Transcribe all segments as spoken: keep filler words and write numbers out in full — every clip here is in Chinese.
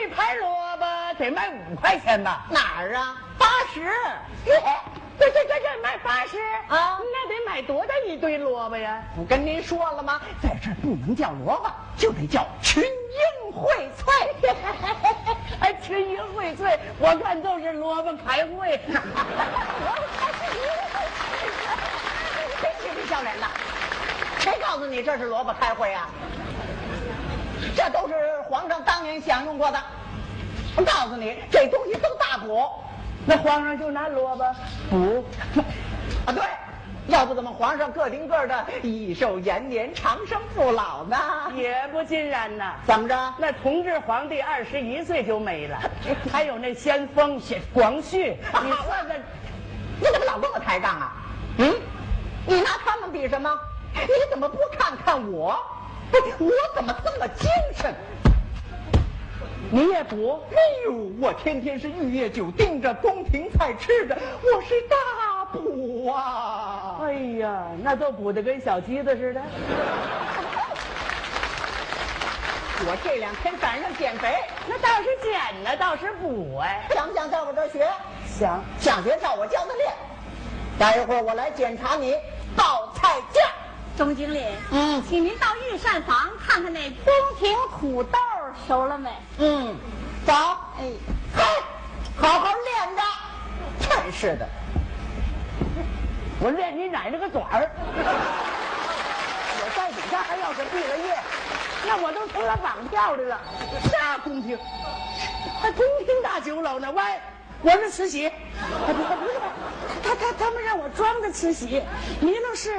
盘萝卜得卖五块钱吧？ 哪儿啊？八十。 这这这这卖八十啊？ 那得买多大一堆萝卜呀？ 我跟您说了吗？在这儿不能叫萝卜，就得叫群英荟萃。 哎，群英荟萃，我看都是萝卜开会。 真嬉皮笑脸的，谁告诉你这是萝卜开会啊？这都是皇上当年享用过的。我告诉你，这东西都大补。 那皇上就拿萝卜补啊？对，要不怎么皇上个顶个的益寿延年、长生不老呢？ 也不尽然呐。 怎么着？ 那同治皇帝二十一岁就没了，还有那先锋广旭，你说这， 你怎么老跟我抬杠啊？嗯，你拿他们比什么？你怎么不看看我？我怎么这么精神？ 你也补？ 哎呦，我天天是玉液酒盯着，宫廷菜吃着，我是大补啊！ 哎呀，那都补得跟小鸡子似的。 我这两天赶上减肥， 那倒是减呢，倒是补哎。 想不想在我这儿学？ 想， 想学照我教的练。待一会儿我来检查你报菜价。 钟经理， 嗯， 请您到御膳房看看那宫廷土豆熟了没？ 嗯，走。哎，嘿，好好练着。真是的， 我练你奶奶个爪儿！我在底下还要是毕了业，那我都成了绑票的了。啥宫廷？还宫廷大酒楼呢？喂，我是慈禧。不不不是，他他他们让我装的慈禧，你那是。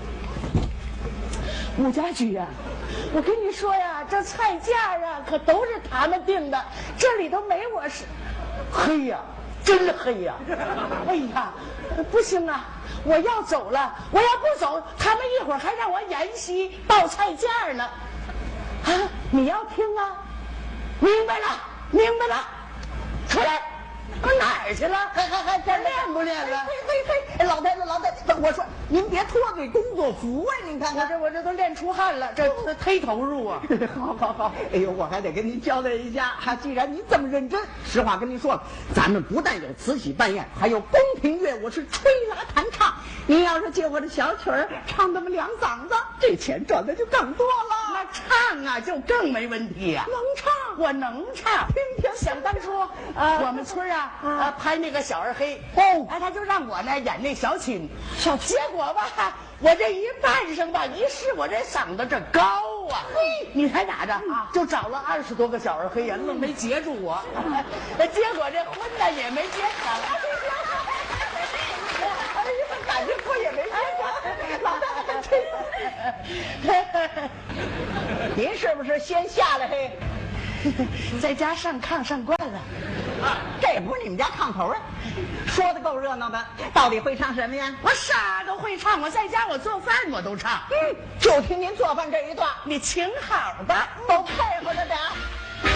武家驹呀、啊，我跟你说呀，这菜价啊可都是他们定的，这里头没我是。黑呀，真黑呀！哎呀，不行啊，我要走了，我要不走，他们一会儿还让我演戏报菜价呢。啊，你要听啊？明白了，明白了，出来。我哪儿去了？ 还还还这练不练了？ 嘿嘿嘿，老太太老太太，我说您别脱嘴工作服啊！您看看， 我这我这都练出汗了，这这忒投入啊！ 好好好，哎呦，我还得跟您交代一下哈，既然您这么认真，实话跟您说了，咱们不但有慈禧扮演，还有宫廷乐，我是吹拉弹唱。您要是借我的小曲儿唱那么两嗓子，这钱赚的就更多了。 那唱啊，就更没问题呀、啊， 能唱， 我能唱。 听听， 想当初，呃，我们村啊。啊，拍那个小二黑哦，哎，他就让我呢演那小青，小结果吧，我这一扮上吧，一试我这嗓子这高啊，嘿，你猜咋着啊？就找了二十多个小二黑呀，愣没截住我，结果这婚呢也没结成。 哎呀，感觉婚也没结成，老大真。您是不是先下来嘿？ 在家上炕上惯了。 这也不是你们家炕头啊！说的够热闹的，到底会唱什么呀？ 我啥都会唱，我在家我做饭我都唱。 嗯，就听您做饭这一段， 你请好吧， 都配合着点。